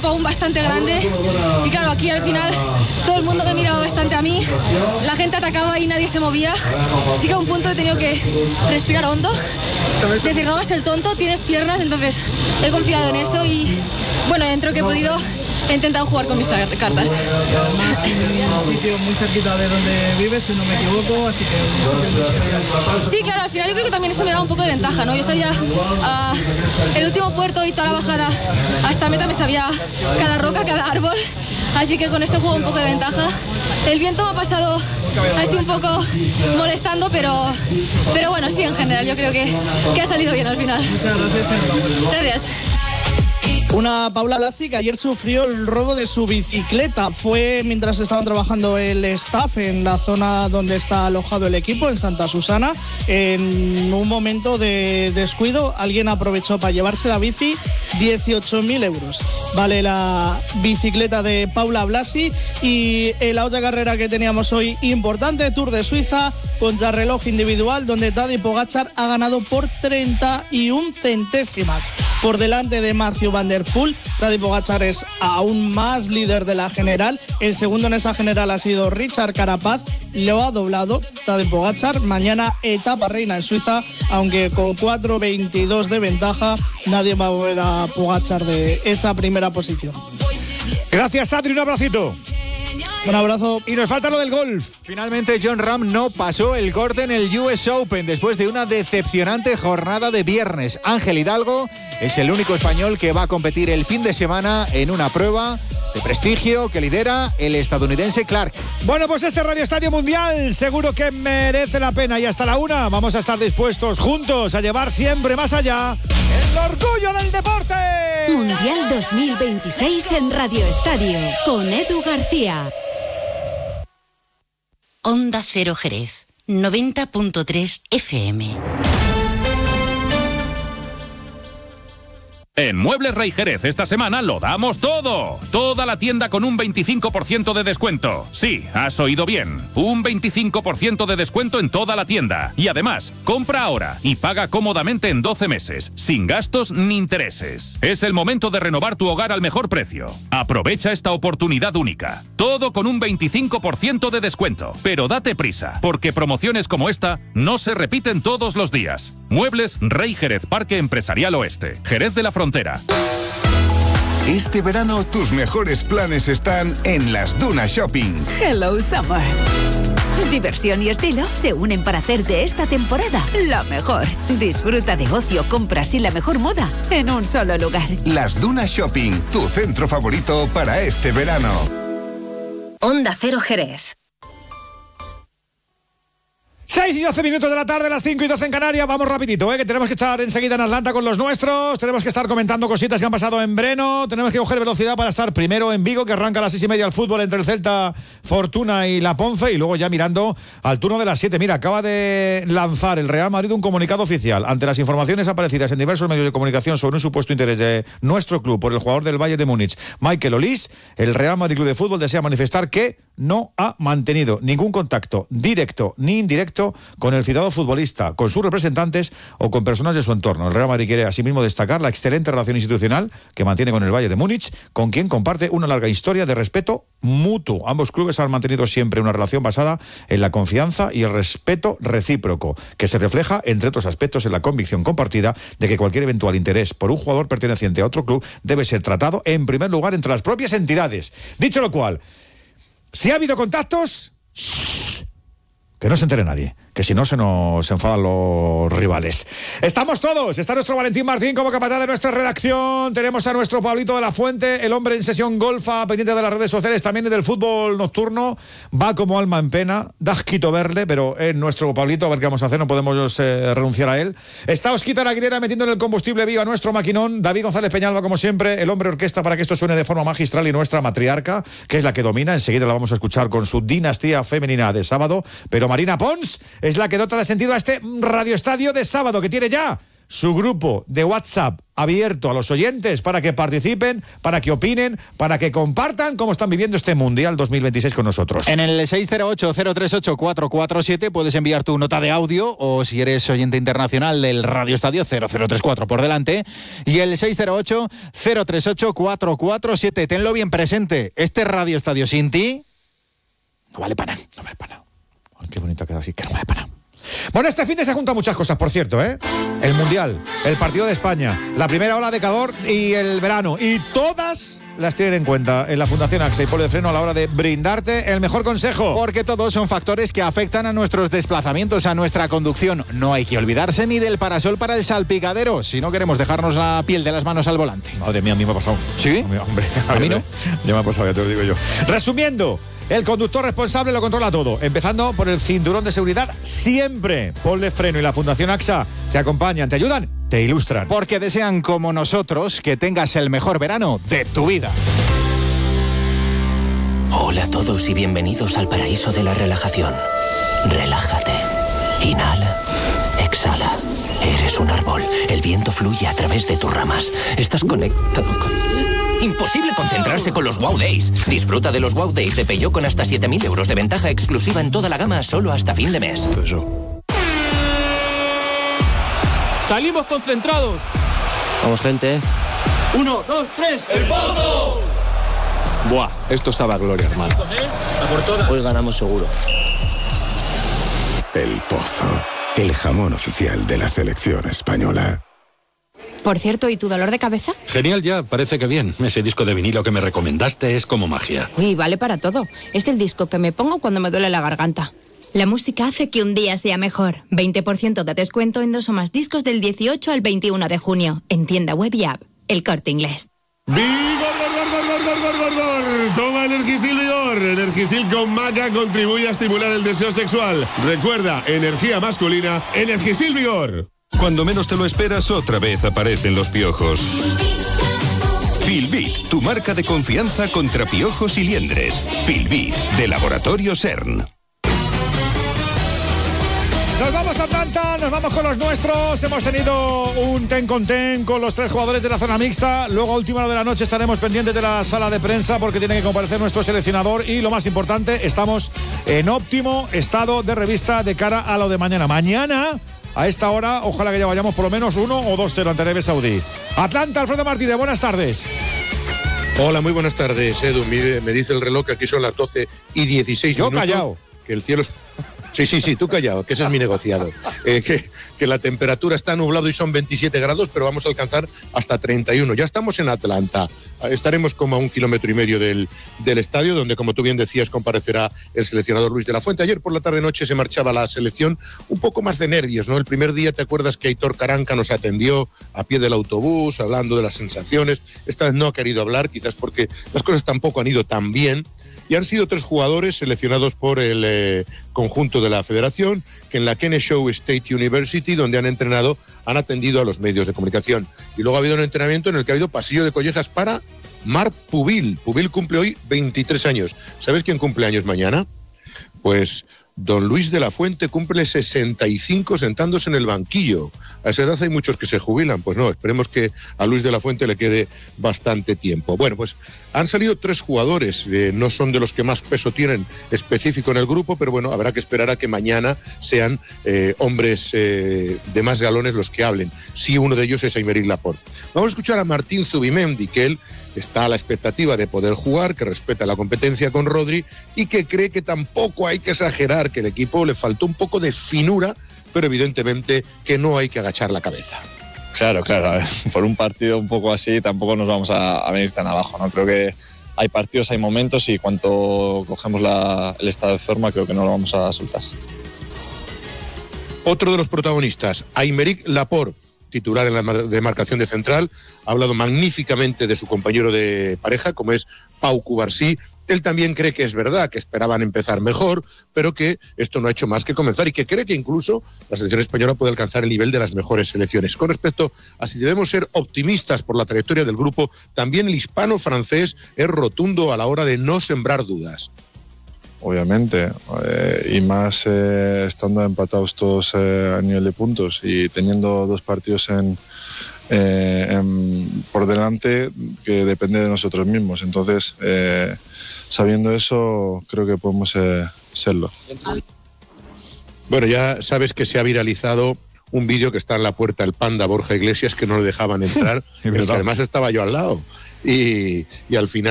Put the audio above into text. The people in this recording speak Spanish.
cuerpo aún bastante grande y claro, aquí al final todo el mundo me miraba bastante a mí, la gente atacaba y nadie se movía, así que a un punto he tenido que respirar hondo, decir, no hagas el tonto, tienes piernas, entonces he confiado en eso y bueno, dentro que he podido he intentado jugar con mis cartas. Además, un sitio muy cerquita de donde vives, si no me equivoco, así que un sitio muy especial. Sí, claro, al final yo creo que también eso me daba un poco de ventaja, ¿no? Yo sabía el último puerto y toda la bajada hasta meta, me sabía cada roca, cada árbol, así que con eso juego un poco de ventaja. El viento me ha pasado así un poco molestando, pero bueno, sí, en general yo creo que ha salido bien al final. Muchas gracias. Gracias. Una Paula Blasi que ayer sufrió el robo de su bicicleta. Fue mientras estaban trabajando el staff en la zona donde está alojado el equipo, en Santa Susana. En un momento de descuido, alguien aprovechó para llevarse la bici. 18.000 euros vale la bicicleta de Paula Blasi. Y en la otra carrera que teníamos hoy importante, Tour de Suiza, contrarreloj individual, donde Tadej Pogačar ha ganado por 31 centésimas por delante de Mathieu van der Poel. Tadej Pogačar es aún más líder de la general. El segundo en esa general ha sido Richard Carapaz. Lo ha doblado Tadej Pogačar. Mañana etapa reina en Suiza, aunque con 4.22 de ventaja nadie va a mover a Pogačar de esa primera posición. Gracias, Adri, un abracito. Un abrazo. Y nos falta lo del golf. Finalmente Jon Rahm no pasó el corte en el US Open después de una decepcionante jornada de viernes. Ángel Hidalgo es el único español que va a competir el fin de semana en una prueba de prestigio que lidera el estadounidense Clark. Bueno, pues este Radio Estadio Mundial seguro que merece la pena y hasta la 1 vamos a estar dispuestos juntos a llevar siempre más allá el orgullo del deporte. Mundial 2026 en Radio Estadio con Edu García. Onda Cero Jerez, 90.3 FM. En Muebles Rey Jerez esta semana lo damos todo. Toda la tienda con un 25% de descuento. Sí, has oído bien. Un 25% de descuento en toda la tienda. Y además, compra ahora y paga cómodamente en 12 meses, sin gastos ni intereses. Es el momento de renovar tu hogar al mejor precio. Aprovecha esta oportunidad única. Todo con un 25% de descuento. Pero date prisa, porque promociones como esta no se repiten todos los días. Muebles Rey Jerez, Parque Empresarial Oeste, Jerez de la Frontera. Este verano tus mejores planes están en Las Dunas Shopping. Hello Summer. Diversión y estilo se unen para hacer de esta temporada la mejor. Disfruta de ocio, compras y la mejor moda en un solo lugar. Las Dunas Shopping, tu centro favorito para este verano. Onda Cero Jerez. 6 y 12 minutos de la tarde, las 5 y 12 en Canarias. Vamos rapidito, que tenemos que estar enseguida en Atlanta con los nuestros. Tenemos que estar comentando cositas que han pasado en Breno. Tenemos que coger velocidad para estar primero en Vigo, que arranca a las 6:30 el fútbol entre el Celta, Fortuna y la Ponce. Y luego ya mirando al turno de las 7. Mira, acaba de lanzar el Real Madrid un comunicado oficial. Ante las informaciones aparecidas en diversos medios de comunicación sobre un supuesto interés de nuestro club por el jugador del Bayern de Múnich, Michael Olise, el Real Madrid Club de Fútbol desea manifestar que no ha mantenido ningún contacto directo ni indirecto con el citado futbolista, con sus representantes o con personas de su entorno. El Real Madrid quiere asimismo destacar la excelente relación institucional que mantiene con el Bayern de Múnich, con quien comparte una larga historia de respeto mutuo. Ambos clubes han mantenido siempre una relación basada en la confianza y el respeto recíproco, que se refleja, entre otros aspectos, en la convicción compartida de que cualquier eventual interés por un jugador perteneciente a otro club debe ser tratado en primer lugar entre las propias entidades. Dicho lo cual, si ha habido contactos, que no se entere nadie, que si no se nos enfadan los rivales. Estamos todos, está nuestro Valentín Martín como capataz de nuestra redacción, tenemos a nuestro Pablito de la Fuente, el hombre en sesión golfa, pendiente de las redes sociales, también del fútbol nocturno, va como alma en pena, da asquito verle, pero es nuestro Pablito, a ver qué vamos a hacer, no podemos renunciar a él. Está Osquita Aguilera metiendo en el combustible vivo a nuestro maquinón, David González Peñalba como siempre, el hombre orquesta para que esto suene de forma magistral y nuestra matriarca, que es la que domina, enseguida la vamos a escuchar con su dinastía femenina de sábado, pero Marina Pons es la que dota de sentido a este Radio Estadio de sábado, que tiene ya su grupo de WhatsApp abierto a los oyentes para que participen, para que opinen, para que compartan cómo están viviendo este Mundial 2026 con nosotros. En el 608-038-447 puedes enviar tu nota de audio, o si eres oyente internacional del Radio Estadio, 0034 por delante, y el 608-038-447. Tenlo bien presente, este Radio Estadio sin ti no vale para nada. No vale para nada. Qué bonito ha quedado así, que no vale para nada. Bueno, este fin de se juntan muchas cosas, por cierto, ¿eh? El Mundial, el partido de España, la primera ola de calor y el verano. Y todas las tienen en cuenta en la Fundación AXA y Polo de Freno a la hora de brindarte el mejor consejo. Porque todos son factores que afectan a nuestros desplazamientos, a nuestra conducción. No hay que olvidarse ni del parasol para el salpicadero, si no queremos dejarnos la piel de las manos al volante. Madre mía, a mí me ha pasado. ¿Sí? Hombre, ¿A mí no? Ya me ha pasado, ya te lo digo yo. Resumiendo, el conductor responsable lo controla todo, empezando por el cinturón de seguridad siempre. Pol de Freno y la Fundación AXA te acompañan, te ayudan, te ilustran. Porque desean, como nosotros, que tengas el mejor verano de tu vida. Hola a todos y bienvenidos al paraíso de la relajación. Relájate. Inhala. Exhala. Eres un árbol. El viento fluye a través de tus ramas. Estás conectado con... Imposible concentrarse con los Wow Days. Disfruta de los Wow Days de Peugeot con hasta 7.000 euros de ventaja exclusiva en toda la gama solo hasta fin de mes. ¡Salimos concentrados! Vamos, gente. 1, 2, 3, ¡el Pozo! Buah, esto sabe a gloria, hermano. Hoy ganamos seguro. El Pozo, el jamón oficial de la selección española. Por cierto, ¿y tu dolor de cabeza? Genial ya, parece que bien. Ese disco de vinilo que me recomendaste es como magia. Uy, vale para todo. Es el disco que me pongo cuando me duele la garganta. La música hace que un día sea mejor. 20% de descuento en 2 o más discos del 18 al 21 de junio. En tienda web y app. El Corte Inglés. ¡Vigor! Toma Energisil Vigor. Energisil con maca contribuye a estimular el deseo sexual. Recuerda, energía masculina, Energisil Vigor. Cuando menos te lo esperas, otra vez aparecen los piojos. Filbit, tu marca de confianza contra piojos y liendres. Filbit, de Laboratorio CERN. Nos vamos a Atlanta, nos vamos con los nuestros. Hemos tenido un ten con los 3 jugadores de la zona mixta. Luego a última hora de la noche estaremos pendientes de la sala de prensa porque tiene que comparecer nuestro seleccionador. Y lo más importante, estamos en óptimo estado de revista de cara a lo de mañana. Mañana, a esta hora, ojalá que ya vayamos por lo menos 1 o 2-0 ante Arabia Saudí. Atlanta, Alfredo Martínez, buenas tardes. Hola, muy buenas tardes, Edu. Me dice el reloj que aquí son las 12:16. Yo callado. Que el cielo... Sí, tú callado, que ese es mi negociado. Que la temperatura está nublado y son 27 grados, pero vamos a alcanzar hasta 31. Ya estamos en Atlanta. Estaremos como a 1,5 kilómetros del estadio, donde, como tú bien decías, comparecerá el seleccionador Luis de la Fuente. Ayer por la tarde-noche se marchaba la selección, un poco más de nervios, ¿no? El primer día, ¿te acuerdas que Aitor Caranca nos atendió a pie del autobús, hablando de las sensaciones? Esta vez no ha querido hablar, quizás porque las cosas tampoco han ido tan bien. Y han sido 3 jugadores seleccionados por el conjunto de la federación, que en la Kennesaw State University, donde han entrenado, han atendido a los medios de comunicación. Y luego ha habido un entrenamiento en el que ha habido pasillo de collejas para Marc Pubil. Pubil cumple hoy 23 años. ¿Sabes quién cumple años mañana? Pues don Luis de la Fuente cumple 65 sentándose en el banquillo. A esa edad hay muchos que se jubilan. Pues no, esperemos que a Luis de la Fuente le quede bastante tiempo. Bueno, pues han salido 3 jugadores, no son de los que más peso tienen específico en el grupo, pero bueno, habrá que esperar a que mañana sean hombres de más galones los que hablen. Sí, uno de ellos es Aymeric Laporte. Vamos a escuchar a Martín Zubimendi, que él está a la expectativa de poder jugar, que respeta la competencia con Rodri y que cree que tampoco hay que exagerar, que el equipo le faltó un poco de finura, pero evidentemente que no hay que agachar la cabeza. Claro, a ver, por un partido un poco así tampoco nos vamos a venir tan abajo, ¿no? Creo que hay partidos, hay momentos y cuando cogemos el estado de forma creo que no lo vamos a soltar. Otro de los protagonistas, Aymeric Laporte, titular en la demarcación de central, ha hablado magníficamente de su compañero de pareja, como es Pau Cubarsí. Él también cree que es verdad, que esperaban empezar mejor, pero que esto no ha hecho más que comenzar y que cree que incluso la selección española puede alcanzar el nivel de las mejores selecciones. Con respecto a si debemos ser optimistas por la trayectoria del grupo, también el hispano-francés es rotundo a la hora de no sembrar dudas. obviamente, y más estando empatados todos a nivel de puntos y teniendo 2 partidos por delante que depende de nosotros mismos. Entonces, sabiendo eso, creo que podemos serlo. Bueno, ya sabes que se ha viralizado un vídeo que está en la puerta del Panda Borja Iglesias, que no le dejaban entrar, pero que además estaba yo al lado. Y al final